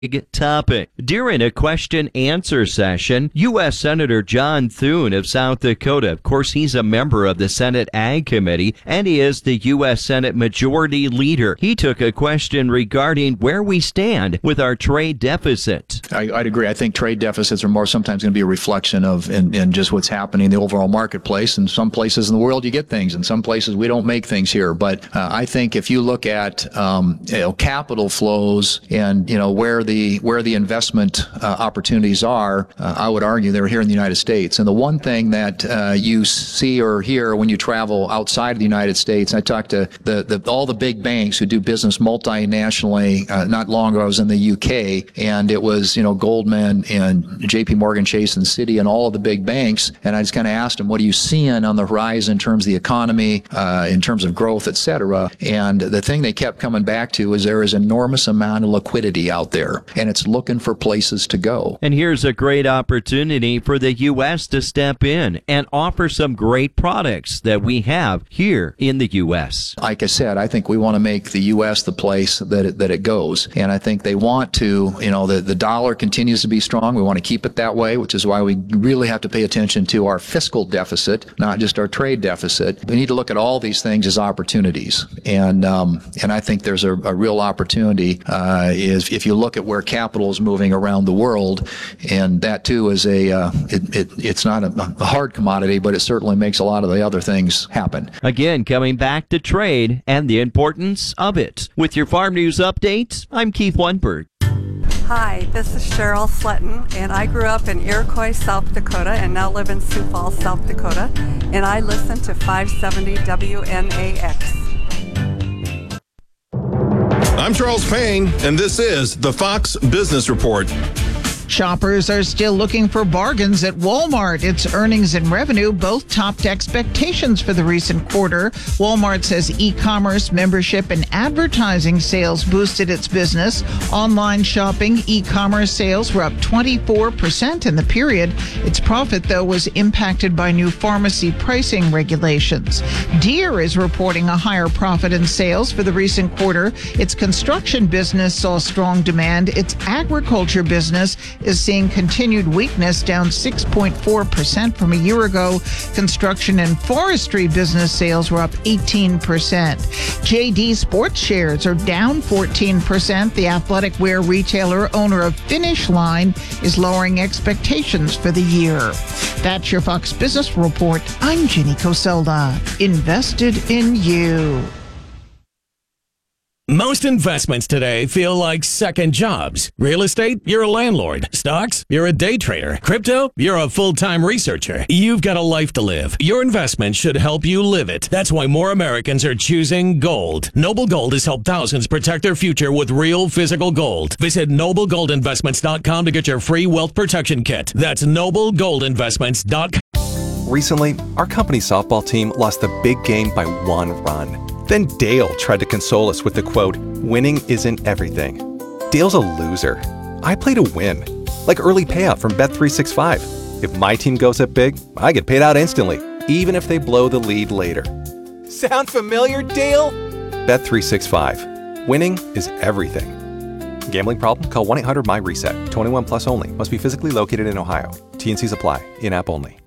topic. During a question-answer session, U.S. Senator John Thune of South Dakota, of course, he's a member of the Senate Ag Committee, and he is the U.S. Senate Majority Leader. He took a question regarding where we stand with our trade deficit. I'd agree. I think trade deficits are more sometimes going to be a reflection of in just what's happening in the overall marketplace. In some places in the world, you get things. In some places, we don't make things here. But I think if you look at capital flows and where the investment opportunities are, I would argue they're here in the United States. And the one thing that you see or hear when you travel outside of the United States, I talked to all the big banks who do business multinationally. Not long ago, I was in the UK, and it was Goldman and JP Morgan Chase and Citi and all of the big banks. And I just kind of asked them, what are you seeing on the horizon in terms of the economy, in terms of growth, et cetera? And the thing they kept coming back to is there is enormous amount of liquidity out there, and it's looking for places to go. And here's a great opportunity for the U.S. to step in and offer some great products that we have here in the U.S. Like I said, I think we want to make the U.S. the place that it goes. And I think they want to, the dollar continues to be strong. We want to keep it that way, which is why we really have to pay attention to our fiscal deficit, not just our trade deficit. We need to look at all these things as opportunities. And I think there's a real opportunity is if you look at where capital is moving around the world, and that too is it's not a hard commodity, but it certainly makes a lot of the other things happen. Again, coming back to trade and the importance of it. With your Farm News Update, I'm Keith Lundberg. Hi, this is Cheryl Sletton, and I grew up in Iroquois, South Dakota, and now live in Sioux Falls, South Dakota, and I listen to 570 WNAX. I'm Charles Payne, and this is the Fox Business Report. Shoppers are still looking for bargains at Walmart. Its earnings and revenue both topped expectations for the recent quarter. Walmart says e-commerce, membership, and advertising sales boosted its business. Online shopping, e-commerce sales were up 24% in the period. Its profit, though, was impacted by new pharmacy pricing regulations. Deere is reporting a higher profit in sales for the recent quarter. Its construction business saw strong demand. Its agriculture business is seeing continued weakness, down 6.4% from a year ago. Construction and forestry business sales were up 18%. JD Sports shares are down 14%. The athletic wear retailer, owner of Finish Line, is lowering expectations for the year. That's your Fox Business Report. I'm Ginny Coselda. Invested in you. Most investments today feel like second jobs. Real estate, you're a landlord. Stocks, you're a day trader. Crypto, you're a full-time researcher. You've got a life to live. Your investment should help you live it. That's why more Americans are choosing gold. Noble Gold has helped thousands protect their future with real physical gold. Visit NobleGoldInvestments.com to get your free wealth protection kit. That's NobleGoldInvestments.com. Recently, our company's softball team lost the big game by 1 run. Then Dale tried to console us with the quote, "Winning isn't everything." Dale's a loser. I play to win, like early payout from Bet365. If my team goes up big, I get paid out instantly, even if they blow the lead later. Sound familiar, Dale? Bet365. Winning is everything. Gambling problem? Call 1-800-MY-RESET. 21 plus only. Must be physically located in Ohio. T&Cs apply. In-app only.